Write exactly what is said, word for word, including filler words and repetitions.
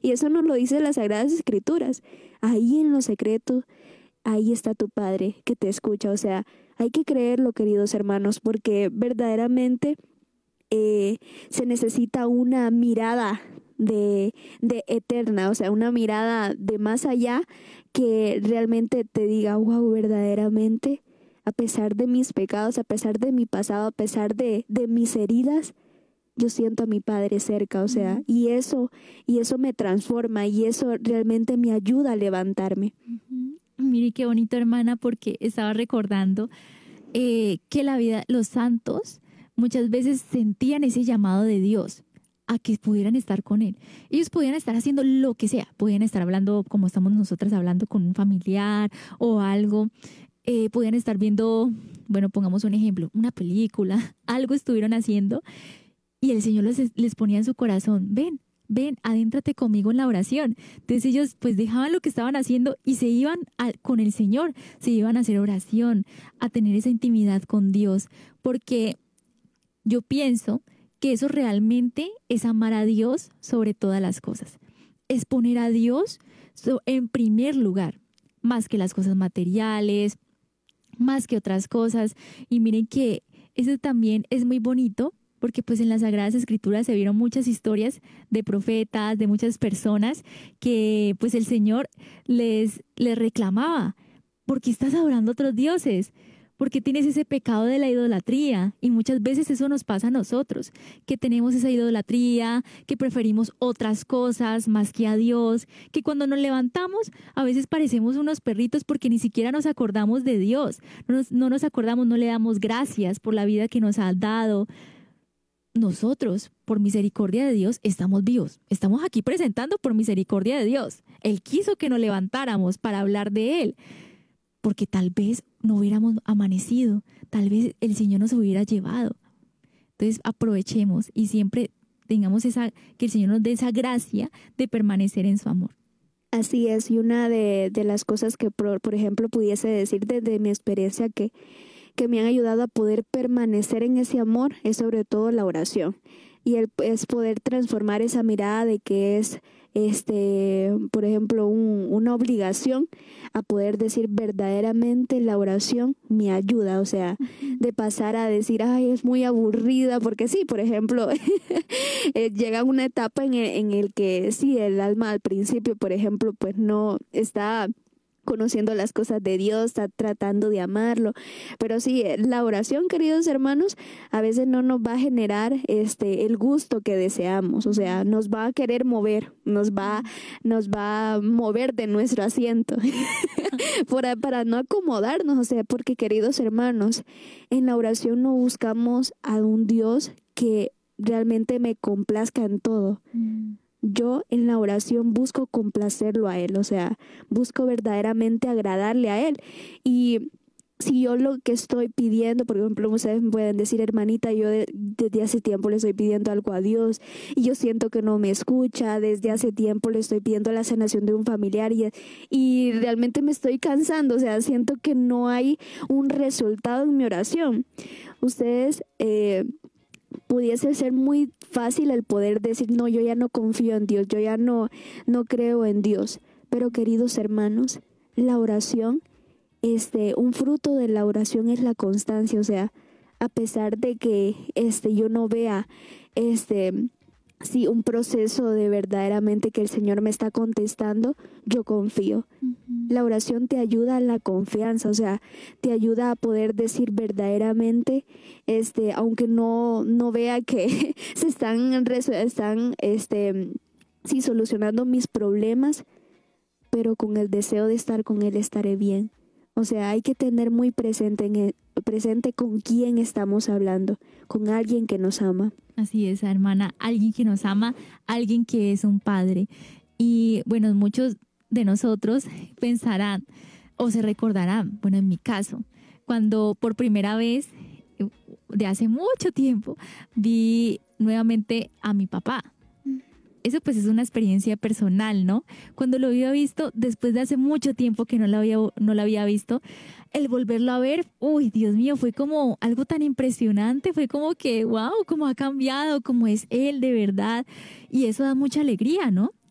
Y eso nos lo dice las Sagradas Escrituras. Ahí en lo secreto, ahí está tu Padre que te escucha. O sea, hay que creerlo, queridos hermanos, porque verdaderamente eh, se necesita una mirada de, de eterna, o sea, una mirada de más allá que realmente te diga, wow, verdaderamente, a pesar de mis pecados, a pesar de mi pasado, a pesar de, de mis heridas, yo siento a mi Padre cerca, o sea, uh-huh. y eso, y eso me transforma, y eso realmente me ayuda a levantarme. Uh-huh. Mire qué bonito, hermana, porque estaba recordando eh, que la vida, los santos muchas veces sentían ese llamado de Dios a que pudieran estar con Él. Ellos podían estar haciendo lo que sea, podían estar hablando como estamos nosotras hablando con un familiar o algo, eh, podían estar viendo, bueno, pongamos un ejemplo, una película, algo estuvieron haciendo y el Señor les, les ponía en su corazón, ven, ven, adéntrate conmigo en la oración. Entonces ellos pues dejaban lo que estaban haciendo y se iban a, con el Señor, se iban a hacer oración, a tener esa intimidad con Dios, porque yo pienso que eso realmente es amar a Dios sobre todas las cosas. Es poner a Dios en primer lugar, más que las cosas materiales, más que otras cosas. Y miren que eso también es muy bonito, porque pues en las Sagradas Escrituras se vieron muchas historias de profetas, de muchas personas que pues el Señor les, les reclamaba, ¿por qué estás adorando a otros dioses? Porque tienes ese pecado de la idolatría y muchas veces eso nos pasa a nosotros, que tenemos esa idolatría, que preferimos otras cosas más que a Dios, que cuando nos levantamos a veces parecemos unos perritos porque ni siquiera nos acordamos de Dios, no nos, no nos acordamos, no le damos gracias por la vida que nos ha dado. Nosotros, por misericordia de Dios, estamos vivos, estamos aquí presentando por misericordia de Dios. Él quiso que nos levantáramos para hablar de Él, porque tal vez no hubiéramos amanecido, tal vez el Señor nos hubiera llevado. Entonces aprovechemos y siempre tengamos esa, que el Señor nos dé esa gracia de permanecer en su amor. Así es, y una de, de las cosas que, por, por ejemplo, pudiese decir desde mi experiencia que, que me han ayudado a poder permanecer en ese amor es sobre todo la oración. Y el, es poder transformar esa mirada de que es, este, por ejemplo, un, una obligación a poder decir verdaderamente la oración me ayuda. O sea, de pasar a decir, ay, es muy aburrida, porque sí, por ejemplo, eh, llega una etapa en el, en el que sí, el alma al principio, por ejemplo, pues no está conociendo las cosas de Dios, está tratando de amarlo, pero sí, la oración, queridos hermanos, a veces no nos va a generar este el gusto que deseamos, o sea, nos va a querer mover, nos va, nos va a mover de nuestro asiento para, para no acomodarnos, o sea, porque queridos hermanos, en la oración no buscamos a un Dios que realmente me complazca en todo. Mm. Yo en la oración busco complacerlo a Él, o sea, busco verdaderamente agradarle a Él. Y si yo lo que estoy pidiendo, por ejemplo, ustedes me pueden decir, hermanita, yo de, desde hace tiempo le estoy pidiendo algo a Dios y yo siento que no me escucha, desde hace tiempo le estoy pidiendo la sanación de un familiar y, y realmente me estoy cansando, o sea, siento que no hay un resultado en mi oración. Ustedes... Eh, pudiese ser muy fácil el poder decir, no, yo ya no confío en Dios, yo ya no, no creo en Dios. Pero queridos hermanos, la oración, este, un fruto de la oración es la constancia. O sea, a pesar de que este, yo no vea este, sí, un proceso de verdaderamente que el Señor me está contestando, yo confío. Uh-huh. La oración te ayuda a la confianza, o sea, te ayuda a poder decir verdaderamente, este, aunque no, no vea que se están, están este, sí, solucionando mis problemas, pero con el deseo de estar con Él estaré bien. O sea, hay que tener muy presente, en el, presente con quién estamos hablando, con alguien que nos ama. Así es, hermana, alguien que nos ama, alguien que es un padre. Y bueno, muchos de nosotros pensarán o se recordarán, bueno, en mi caso, cuando por primera vez, de hace mucho tiempo, vi nuevamente a mi papá. Eso pues es una experiencia personal, ¿no? Cuando lo había visto, después de hace mucho tiempo que no lo había, no lo había visto, el volverlo a ver, uy, Dios mío, fue como algo tan impresionante, fue como que, wow, cómo ha cambiado, cómo es él de verdad, y eso da mucha alegría, ¿no?